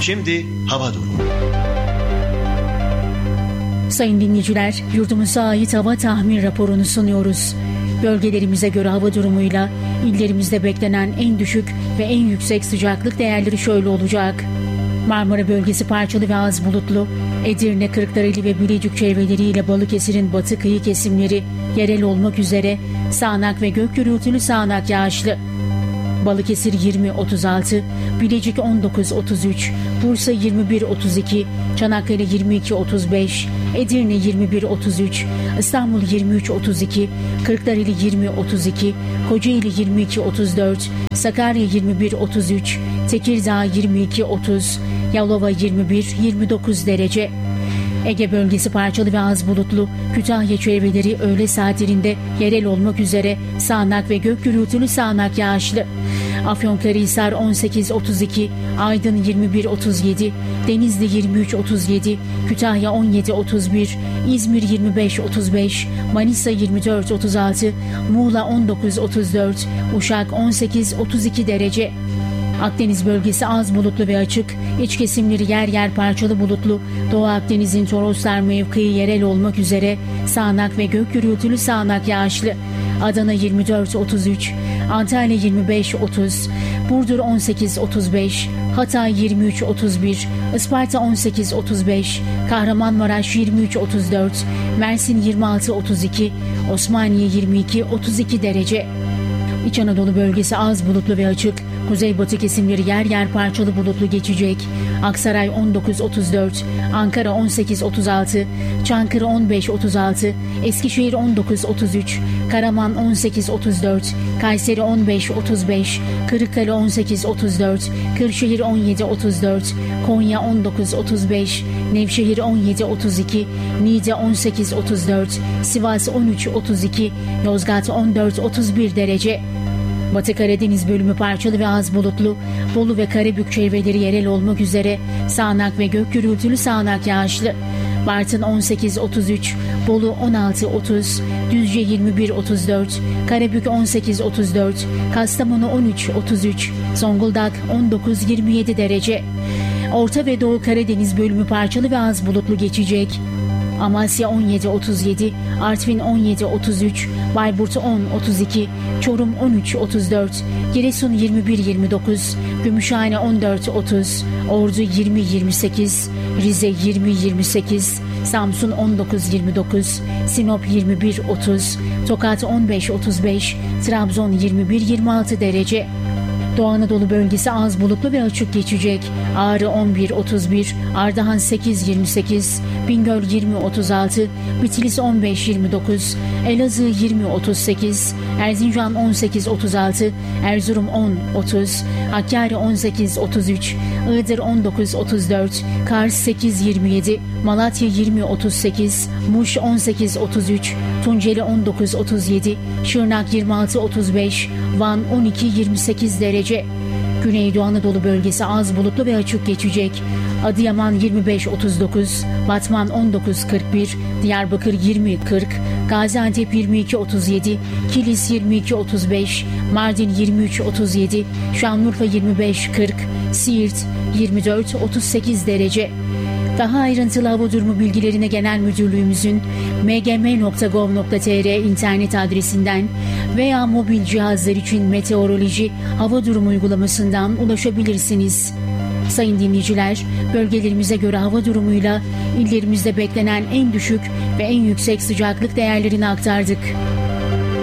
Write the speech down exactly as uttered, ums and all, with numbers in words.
Şimdi hava durumu. Sayın dinleyiciler, yurdumuza ait hava tahmin raporunu sunuyoruz. Bölgelerimize göre hava durumuyla illerimizde beklenen en düşük ve en yüksek sıcaklık değerleri şöyle olacak. Marmara bölgesi parçalı ve az bulutlu. Edirne, Kırklareli ve Bilecik çevreleriyle Balıkesir'in batı kıyı kesimleri yerel olmak üzere sağanak ve gök gürültülü sağanak yağışlı. Balıkesir yirmi otuz altı, Bilecik on dokuz otuz üç, Bursa yirmi bir otuz iki, Çanakkale yirmi iki otuz beş, Edirne yirmi bir otuz üç, İstanbul yirmi üç otuz iki, Kırklareli yirmi otuz iki, Kocaeli yirmi iki otuz dört, Sakarya yirmi bir otuz üç, Tekirdağ yirmi iki otuz, Yalova yirmi bir yirmi dokuz derece. Ege bölgesi parçalı ve az bulutlu. Kütahya çevreleri öğle saatlerinde yerel olmak üzere sağanak ve gök gürültülü sağanak yağışlı. Afyonkarahisar on sekiz otuz iki, Aydın yirmi bir otuz yedi, Denizli yirmi üç otuz yedi, Kütahya on yedi otuz bir, İzmir yirmi beş otuz beş, Manisa yirmi dört otuz altı, Muğla on dokuz otuz dört, Uşak on sekiz otuz iki derece. Akdeniz bölgesi az bulutlu ve açık, iç kesimleri yer yer parçalı bulutlu, Doğu Akdeniz'in Toroslar mevkii yerel olmak üzere sağanak ve gök gürültülü sağanak yağışlı. Adana yirmi dört otuz üç, Antalya yirmi beş otuz, Burdur on sekiz otuz beş, Hatay yirmi üç otuz bir, Isparta on sekiz otuz beş, Kahramanmaraş yirmi üç otuz dört, Mersin yirmi altı otuz iki, Osmaniye yirmi iki otuz iki derece. İç Anadolu bölgesi az bulutlu ve açık. Kuzeybatı kesimleri yer yer parçalı bulutlu geçecek. Aksaray on dokuz otuz dört, Ankara on sekiz otuz altı, Çankırı on beş otuz altı, Eskişehir on dokuz otuz üç, Karaman on sekiz otuz dört, Kayseri on beş otuz beş, Kırıkkale on sekiz otuz dört, Kırşehir on yedi otuz dört, Konya on dokuz otuz beş, Nevşehir on yedi otuz iki, Niğde on sekiz otuz dört, Sivas on üç otuz iki, Yozgat on dört otuz bir derece. Batı Karadeniz bölümü parçalı ve az bulutlu. Bolu ve Karabük çevreleri yerel olmak üzere sağanak ve gök gürültülü sağanak yağışlı. Bartın on sekiz otuz üç, Bolu on altı otuz, Düzce yirmi bir otuz dört, Karabük on sekiz otuz dört, Kastamonu on üç otuz üç, Zonguldak on dokuz yirmi yedi derece. Orta ve Doğu Karadeniz bölümü parçalı ve az bulutlu geçecek. Amasya on yedi otuz yedi, Artvin on yedi otuz üç, Bayburt on otuz iki, Çorum on üç otuz dört, Giresun yirmi bir yirmi dokuz, Gümüşhane on dört otuz, Ordu yirmi yirmi sekiz, Rize yirmi yirmi sekiz, Samsun on dokuz yirmi dokuz, Sinop yirmi bir otuz, Tokat on beş otuz beş, Trabzon yirmi bir yirmi altı derece. Doğu Anadolu bölgesi az bulutlu ve açık geçecek. Ağrı on bir otuz bir, Ardahan sekiz yirmi sekiz, Bingöl yirmi otuz altı, Bitlis on beş yirmi dokuz, Elazığ yirmi otuz sekiz, Erzincan on sekiz otuz altı, Erzurum on otuz, Hakkari on sekiz otuz üç, Iğdır on dokuz otuz dört, Kars sekiz yirmi yedi, Malatya yirmi otuz sekiz, Muş on sekiz otuz üç, Tunceli on dokuz otuz yedi, Şırnak yirmi altı otuz beş, Van on iki yirmi sekiz derece. Güneydoğu Anadolu bölgesi az bulutlu ve açık geçecek. Adıyaman yirmi beş otuz dokuz, Batman on dokuz kırk bir, Diyarbakır yirmi kırk, Gaziantep yirmi iki otuz yedi, Kilis yirmi iki otuz beş, Mardin yirmi üç otuz yedi, Şanlıurfa yirmi beş kırk, Siirt yirmi dört otuz sekiz derece. Daha ayrıntılı hava durumu bilgilerine Genel Müdürlüğümüzün m g m nokta gov nokta t r internet adresinden veya mobil cihazlar için meteoroloji hava durumu uygulamasından ulaşabilirsiniz. Sayın dinleyiciler, bölgelerimize göre hava durumuyla illerimizde beklenen en düşük ve en yüksek sıcaklık değerlerini aktardık.